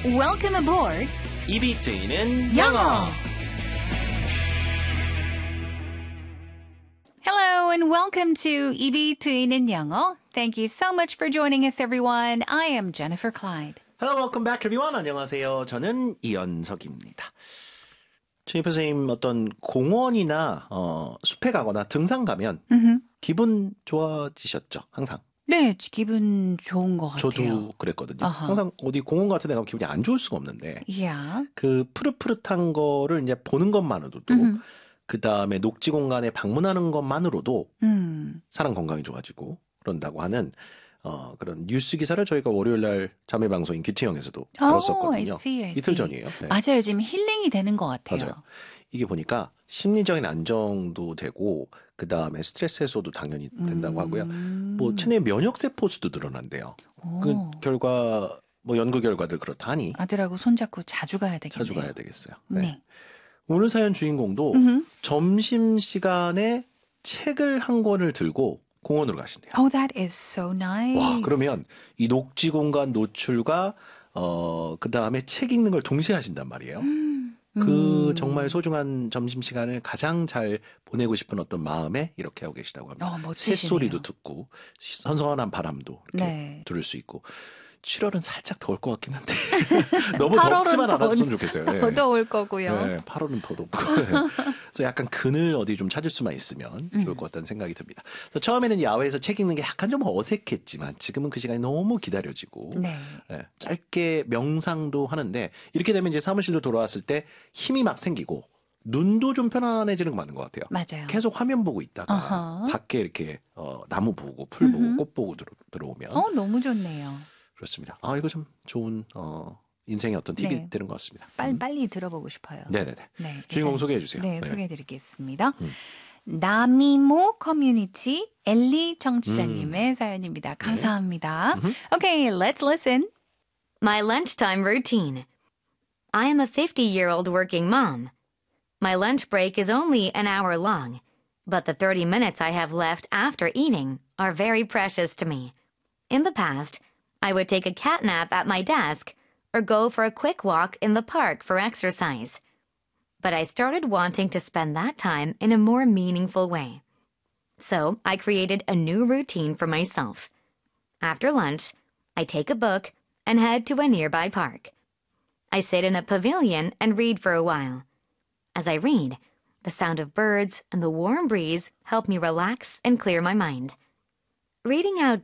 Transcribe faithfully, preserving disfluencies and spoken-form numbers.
Welcome aboard. 입이 트이는 영어. 영어. Hello and welcome to 입이 트이는 영어. Thank you so much for joining us, everyone. I am Jennifer Clyde. Hello, welcome back, everyone. 안녕하세요. 저는 이연석입니다. 최인표 선생님, 어떤 공원이나 어, 숲에 가거나 등산 가면 Mm-hmm. 기분 좋아지셨죠? 항상. 네, 기분 좋은 것 같아요. 저도 그랬거든요. 아하. 항상 어디 공원 같은 데 가면 기분이 안 좋을 수가 없는데 Yeah. 그 푸릇푸릇한 거를 이제 보는 것만으로도 Mm-hmm. 그 다음에 녹지 공간에 방문하는 것만으로도 음. 사람 건강이 좋아지고 그런다고 하는 어, 그런 뉴스 기사를 저희가 월요일 날 자매 방송인 귀티형에서도 다뤘었거든요. I see, I see. 이틀 전이에요. 네. 맞아요. 지금 힐링이 되는 것 같아요. 맞아요. 이게 보니까 심리적인 안정도 되고 그 다음에 스트레스 해소도 당연히 된다고 하고요. 음. 뭐 체내 면역 세포 수도 늘어난대요. 오. 그 결과 뭐 연구 결과들 그렇다 하니 아들하고 손잡고 자주 가야 되겠네요. 자주 가야 되겠어요. 네. 네. 오늘 사연 주인공도 음흠. 점심 시간에 책을 한 권을 들고 공원으로 가신대요. Oh, that is so nice. 와, 그러면 이 녹지 공간 노출과 어, 그 다음에 책 읽는 걸 동시에 하신단 말이에요. 음. 그 음. 정말 소중한 점심시간을 가장 잘 보내고 싶은 어떤 마음에 이렇게 하고 계시다고 합니다. 어, 멋지시네요. 새소리도 듣고 선선한 바람도 이렇게 네. 들을 수 있고 칠월은 살짝 더울 것 같긴 한데 너무 팔월은 덥지만 더 않았으면 좋겠어요. 네. 더 더울 거고요. 네, 팔월은 더 덥고 그래서 약간 그늘 어디 좀 찾을 수만 있으면 음. 좋을 것 같다는 생각이 듭니다. 그래서 처음에는 야외에서 책 읽는 게 약간 좀 어색했지만 지금은 그 시간이 너무 기다려지고 네. 네, 짧게 명상도 하는데 이렇게 되면 이제 사무실로 돌아왔을 때 힘이 막 생기고 눈도 좀 편안해지는 거 맞는 것 같아요. 맞아요. 계속 화면 보고 있다가 어허. 밖에 이렇게 어, 나무 보고 풀 보고 음흠. 꽃 보고 들어, 들어오면 어, 너무 좋네요. 그렇습니다. 아 이거 좀 좋은 어, 인생의 어떤 팁이 네. 되는 것 같습니다. 빨리 음. 빨리 들어보고 싶어요. 네네네. 네, 주인공 일단- 소개해 주세요. 네, 네. 소개해드리겠습니다. 음. 나미모 커뮤니티 엘리 청취자님의 사연입니다. 감사합니다. 음흠. Okay, let's listen. My lunchtime routine. I am a fifty-year-old working mom. My lunch break is only an hour long, but the thirty minutes I have left after eating are very precious to me. In the past, I would take a cat nap at my desk or go for a quick walk in the park for exercise. But I started wanting to spend that time in a more meaningful way. So I created a new routine for myself. After lunch, I take a book and head to a nearby park. I sit in a pavilion and read for a while. As I read, the sound of birds and the warm breeze help me relax and clear my mind. Reading out